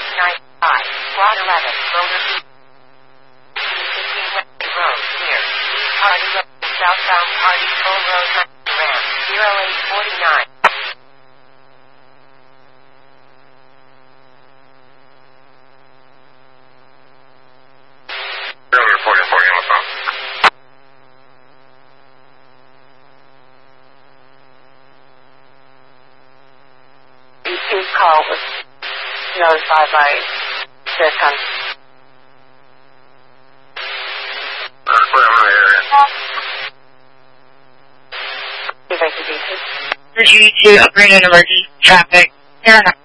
695, Squad 11, Boulder Beach. 15 West Road, near East Party Road, southbound Party Toll Road, Ram, 0849. Reporting for you on the phone. EQ's call was notified by Sercon. Energy to upgrade emergency traffic. Fair enough.